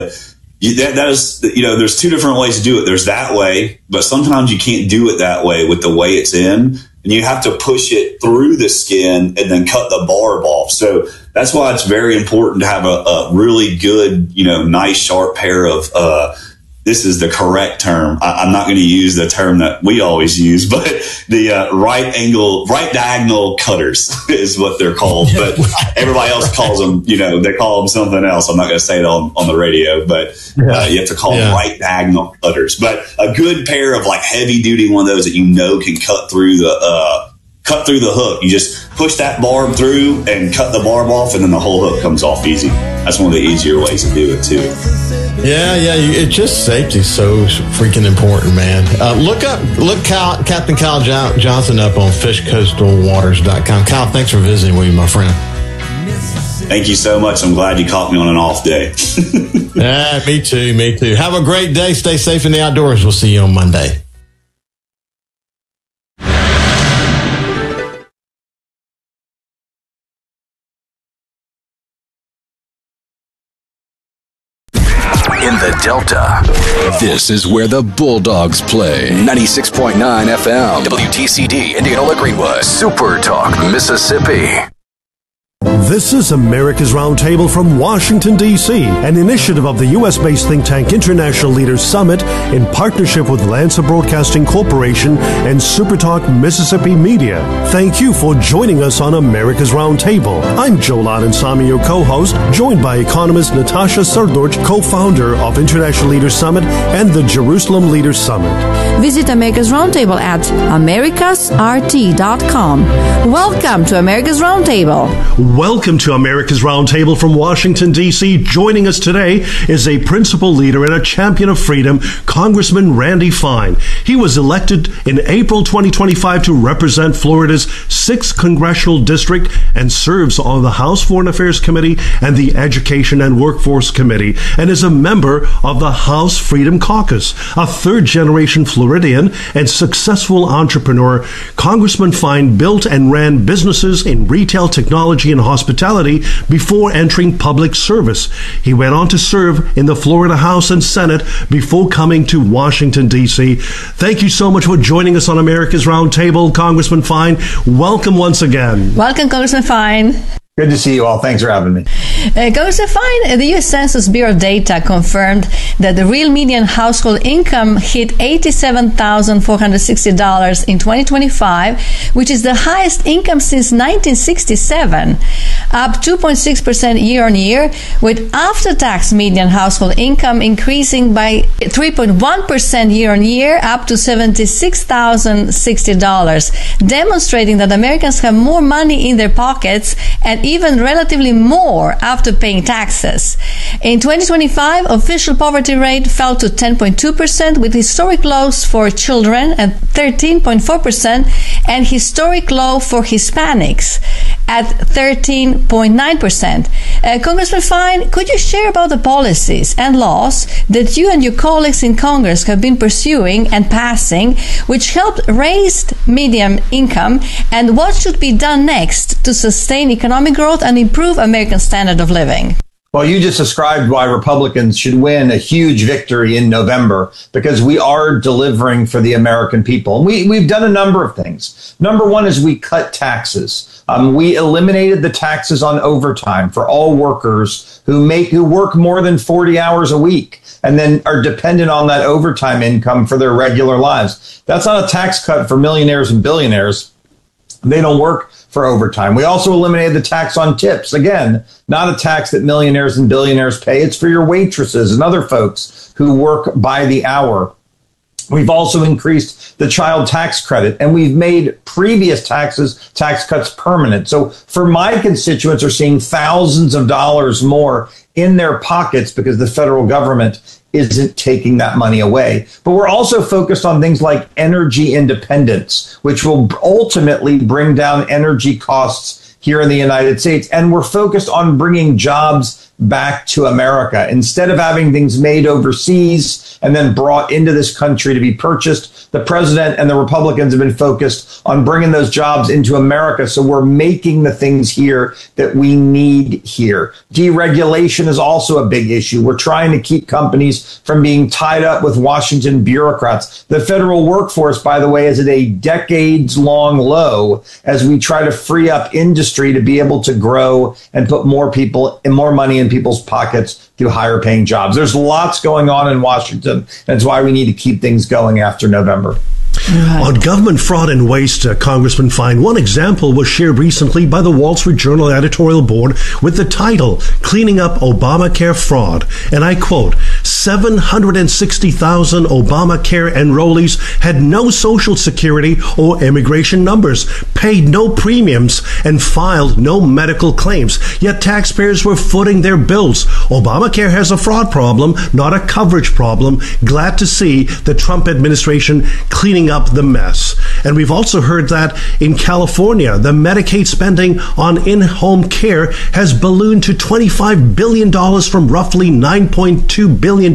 that is, there's two different ways to do it. There's that way, but sometimes you can't do it that way with the way it's in. And you have to push it through the skin and then cut the barb off. So that's why it's very important to have a really good, nice sharp pair of, this is the correct term. I'm not going to use the term that we always use, but the right diagonal cutters is what they're called. But everybody else calls them, they call them something else. I'm not going to say it on the radio, but you have to call them right diagonal cutters. But a good pair of like heavy duty one of those that can cut through the hook. You just push that barb through and cut the barb off, and then the whole hook comes off easy. That's one of the easier ways to do it too. Yeah, it's just safety so freaking important, man. Look Captain Kyle Johnson up on fishcoastalwaters.com. Kyle, thanks for visiting with me, my friend. Thank you so much. I'm glad you caught me on an off day. Me too. Have a great day. Stay safe in the outdoors. We'll see you on Monday. In the Delta, this is where the Bulldogs play. 96.9 FM, WTCD, Indianola Greenwood, Super Talk, Mississippi. This is America's Roundtable from Washington, D.C., an initiative of the U.S.-based think tank International Leaders Summit in partnership with Lancer Broadcasting Corporation and SuperTalk Mississippi Media. Thank you for joining us on America's Roundtable. I'm Joe Ladensamy, your co-host, joined by economist Natasha Srdoc, co-founder of International Leaders Summit and the Jerusalem Leaders Summit. Visit America's Roundtable at americasrt.com. Welcome to America's Roundtable. Welcome to America's Roundtable from Washington, D.C. Joining us today is a principal leader and a champion of freedom, Congressman Randy Fine. He was elected in April 2025 to represent Florida's 6th Congressional District and serves on the House Foreign Affairs Committee and the Education and Workforce Committee, and is a member of the House Freedom Caucus. A third-generation Floridian and successful entrepreneur, Congressman Fine built and ran businesses in retail, technology, and hospitality before entering public service. He went on to serve in the Florida House and Senate before coming to Washington, D.C. Thank you so much for joining us on America's Roundtable, Congressman Fine. Welcome once again. Welcome, Congressman Fine. Good to see you all. Thanks for having me. Congressman Fine, the U.S. Census Bureau data confirmed that the real median household income hit $87,460 in 2025, which is the highest income since 1967, up 2.6% year on year, with after-tax median household income increasing by 3.1% year on year, up to $76,060, demonstrating that Americans have more money in their pockets and even relatively more after paying taxes. In 2025, official poverty rate fell to 10.2%, with historic lows for children at 13.4% and historic low for Hispanics at 13.9%. Congressman Fine, could you share about the policies and laws that you and your colleagues in Congress have been pursuing and passing, which helped raise median income, and what should be done next to sustain economic growth and improve American standard of living? Well, you just described why Republicans should win a huge victory in November, because we are delivering for the American people. And we've done a number of things. Number one is we cut taxes. We eliminated the taxes on overtime for all workers who work more than 40 hours a week and then are dependent on that overtime income for their regular lives. That's not a tax cut for millionaires and billionaires. They don't work for overtime. We also eliminated the tax on tips. Again, not a tax that millionaires and billionaires pay. It's for your waitresses and other folks who work by the hour. We've also increased the child tax credit, and we've made previous tax cuts permanent. So for my constituents are seeing thousands of dollars more in their pockets because the federal government isn't taking that money away. But we're also focused on things like energy independence, which will ultimately bring down energy costs here in the United States. And we're focused on bringing jobs back to America. Instead of having things made overseas and then brought into this country to be purchased, the president and the Republicans have been focused on bringing those jobs into America. So we're making the things here that we need here. Deregulation is also a big issue. We're trying to keep companies from being tied up with Washington bureaucrats. The federal workforce, by the way, is at a decades-long low as we try to free up industry to be able to grow and put more people and more money in people's pockets through higher paying jobs. There's lots going on in Washington. That's why we need to keep things going after November. Right. On government fraud and waste, Congressman Fine, one example was shared recently by the Wall Street Journal editorial board with the title, Cleaning Up Obamacare Fraud. And I quote, 760,000 Obamacare enrollees had no Social Security or immigration numbers, paid no premiums, and filed no medical claims. Yet taxpayers were footing their bills. Obamacare has a fraud problem, not a coverage problem. Glad to see the Trump administration cleaning up the mess. And we've also heard that in California, the Medicaid spending on in-home care has ballooned to $25 billion from roughly $9.2 billion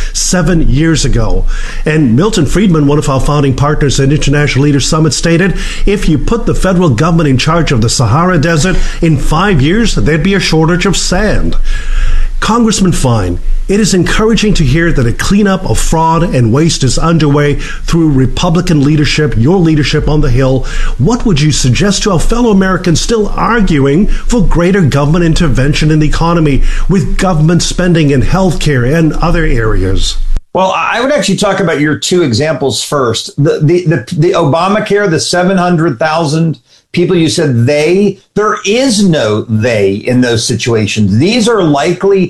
7 years ago. And Milton Friedman, one of our founding partners at International Leaders Summit, stated, if you put the federal government in charge of the Sahara Desert, in 5 years, there'd be a shortage of sand. Congressman Fine, it is encouraging to hear that a cleanup of fraud and waste is underway through Republican leadership, your leadership on the Hill. What would you suggest to our fellow Americans still arguing for greater government intervention in the economy with government spending in healthcare and other areas? Well, I would actually talk about your two examples first. The Obamacare, the 700,000 people you said there is no they in those situations. These are likely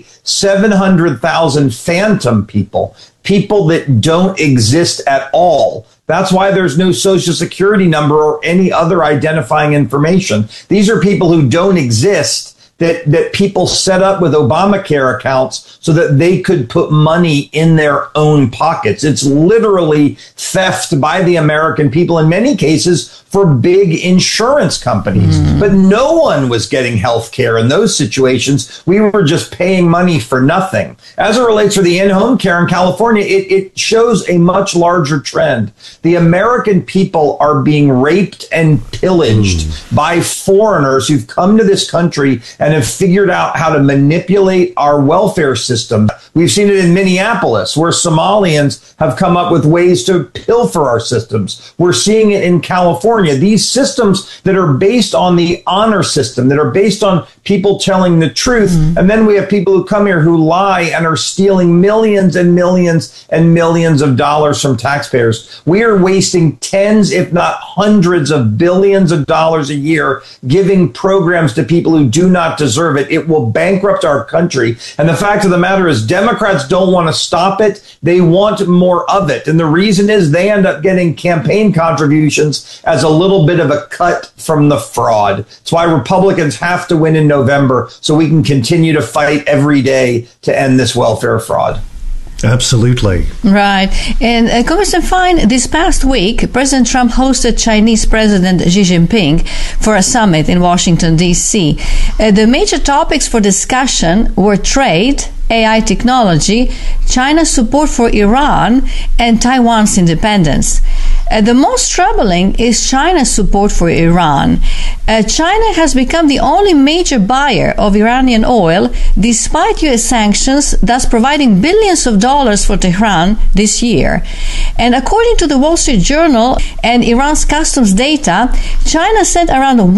700,000 phantom people that don't exist at all. That's why there's no Social Security number or any other identifying information. These are people who don't exist that people set up with Obamacare accounts so that they could put money in their own pockets. It's literally theft by the American people, in many cases, for big insurance companies. But no one was getting health care in those situations. We were just paying money for nothing. As it relates to the in-home care in California, it shows a much larger trend. The American people are being raped and pillaged by foreigners who've come to this country and have figured out how to manipulate our welfare system. We've seen it in Minneapolis, where Somalians have come up with ways to pilfer our systems. We're seeing it in California. These systems that are based on the honor system, that are based on people telling the truth. And then we have people who come here who lie and are stealing millions and millions and millions of dollars from taxpayers. We are wasting tens, if not hundreds of billions of dollars a year giving programs to people who do not deserve it. It will bankrupt our country. And the fact of the matter is Democrats don't want to stop it. They want more of it. And the reason is they end up getting campaign contributions as a little bit of a cut from the fraud. That's why Republicans have to win in November so we can continue to fight every day to end this welfare fraud. Absolutely. Right. And Congressman Fine, this past week, President Trump hosted Chinese President Xi Jinping for a summit in Washington, D.C. The major topics for discussion were trade, AI technology, China's support for Iran, and Taiwan's independence. The most troubling is China's support for Iran. China has become the only major buyer of Iranian oil, despite U.S. sanctions, thus providing billions of dollars for Tehran this year. And according to the Wall Street Journal and Iran's customs data, China sent around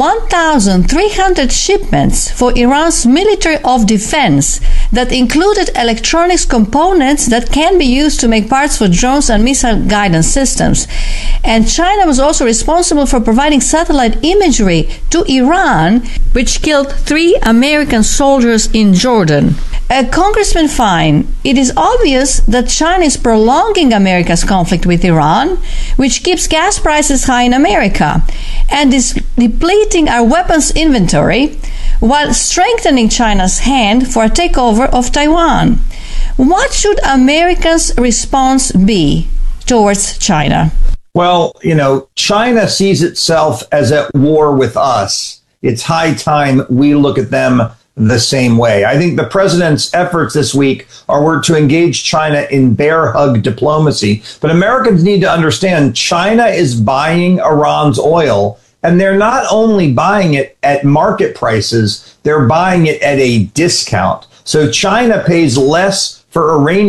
1,300 shipments for Iran's military of defense that included electronics components that can be used to make parts for drones and missile guidance systems. And China was also responsible for providing satellite imagery to Iran, which killed 3 American soldiers in Jordan. Congressman Fine, it is obvious that China is prolonging America's conflict with Iran, which keeps gas prices high in America, and is depleting our weapons inventory while strengthening China's hand for a takeover of Taiwan. What should Americans' response be towards China? Well, China sees itself as at war with us. It's high time we look at them the same way. I think the president's efforts this week were to engage China in bear hug diplomacy. But Americans need to understand China is buying Iran's oil, and they're not only buying it at market prices, they're buying it at a discount. So China pays less for Iranian